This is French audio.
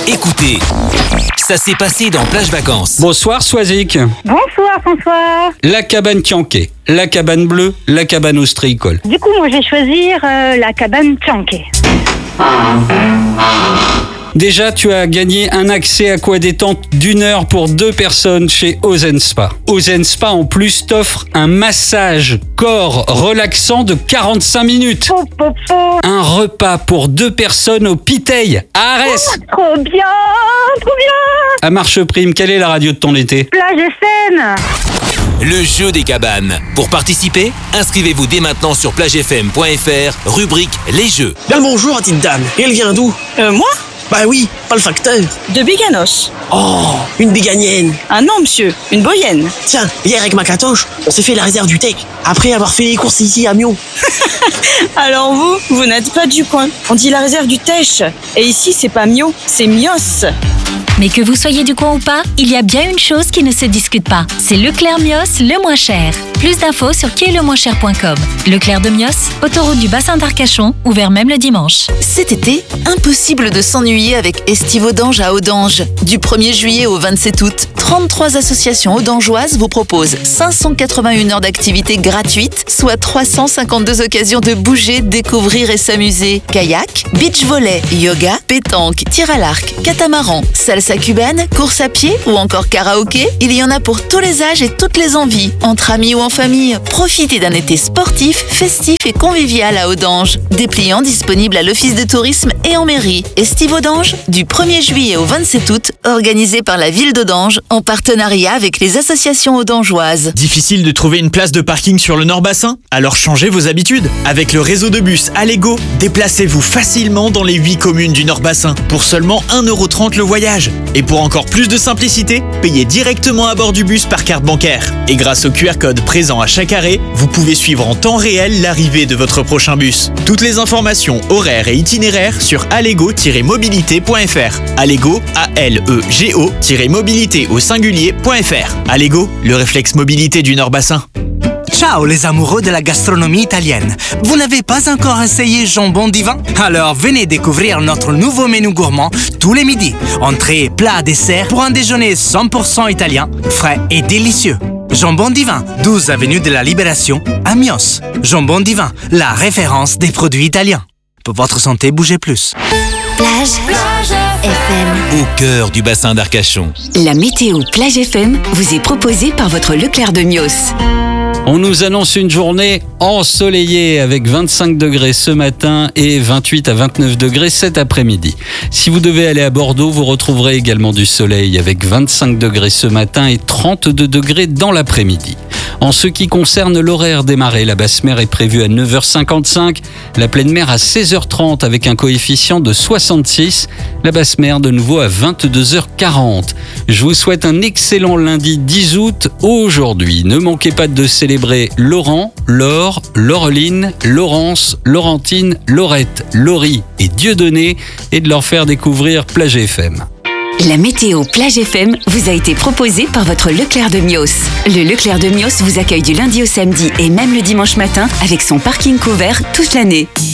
Écoutez, ça s'est passé dans Plage Vacances. Bonsoir Swazik. Bonsoir François. La cabane Tianquet, la cabane bleue, la cabane ostréicole. Du coup, moi, je vais choisir la cabane Tianquet. Déjà, tu as gagné un accès aquadétente d'1 heure pour 2 personnes chez Ozen Spa. Ozen Spa, en plus, t'offre un massage corps relaxant de 45 minutes. Un repas pour 2 personnes au Piteil, à Arès. Trop bien, trop bien. À Marcheprime, quelle est la radio de ton été? Plage FM. Le jeu des cabanes. Pour participer, inscrivez-vous dès maintenant sur plagefm.fr, rubrique Les Jeux. Bien le bonjour, petite dame. Et elle vient d'où? Moi? Bah oui, pas le facteur. De Biganos. Oh, une béganienne. Ah non, monsieur, une boyenne. Tiens, hier avec ma catoche, on s'est fait la réserve du Tech, après avoir fait les courses ici à Mio. Alors vous n'êtes pas du coin. On dit la réserve du Tech. Et ici, c'est pas Mio, c'est Mios. Mais que vous soyez du coin ou pas, il y a bien une chose qui ne se discute pas. C'est Leclerc Mios, le moins cher. Plus d'infos sur quiestlemoincher.com. Leclerc de Mios, autoroute du bassin d'Arcachon, ouvert même le dimanche. Cet été, impossible de s'ennuyer avec Estivaudange à Audange. Du 1er juillet au 27 août, 33 associations audangeoises vous proposent 581 heures d'activité gratuites, soit 352 occasions de bouger, découvrir et s'amuser. Kayak, beach volley, yoga, pétanque, tir à l'arc, catamaran, salsa cubaine, course à pied ou encore karaoké, il y en a pour tous les âges et toutes les envies. Entre amis ou en famille, profitez d'un été sportif, festif et convivial à Audange. Dépliant disponible à l'office de tourisme et en mairie. Estivaudange, du 1er juillet au 27 août, organisé par la ville d'Audange en partenariat avec les associations audangeoises. Difficile de trouver une place de parking sur le Nord-Bassin? Alors changez vos habitudes. Avec le réseau de bus Allego, déplacez-vous facilement dans les 8 communes du Nord-Bassin pour seulement 1,30 € le voyage. Et pour encore plus de simplicité, payez directement à bord du bus par carte bancaire. Et grâce au QR code présent à chaque arrêt, vous pouvez suivre en temps réel l'arrivée de votre prochain bus. Toutes les informations, horaires et itinéraires sur allego-mobilité.fr. Allego, A-L-E-G-O-mobilité au singulier.fr. Allego, le réflexe mobilité du Nord-Bassin. Ciao les amoureux de la gastronomie italienne. Vous n'avez pas encore essayé Jambon Divin? Alors venez découvrir notre nouveau menu gourmand tous les midis. Entrée, plat, dessert pour un déjeuner 100% italien, frais et délicieux. Jambon Divin, 12 avenue de la Libération à Mios. Jambon Divin, la référence des produits italiens. Pour votre santé, bougez plus. Plage FM. Au cœur du bassin d'Arcachon. La météo Plage FM vous est proposée par votre Leclerc de Mios. On nous annonce une journée ensoleillée avec 25 degrés ce matin et 28 à 29 degrés cet après-midi. Si vous devez aller à Bordeaux, vous retrouverez également du soleil avec 25 degrés ce matin et 32 degrés dans l'après-midi. En ce qui concerne l'horaire des marées, la basse mer est prévue à 9h55, la pleine mer à 16h30 avec un coefficient de 66, la basse mer de nouveau à 22h40. Je vous souhaite un excellent lundi 10 août. Aujourd'hui, ne manquez pas de célébrer Laurent, Laure, Laureline, Laurence, Laurentine, Laurette, Laurie et Dieudonné et de leur faire découvrir Plage FM. La météo Plage FM vous a été proposée par votre Leclerc de Mios. Le Leclerc de Mios vous accueille du lundi au samedi et même le dimanche matin avec son parking couvert toute l'année.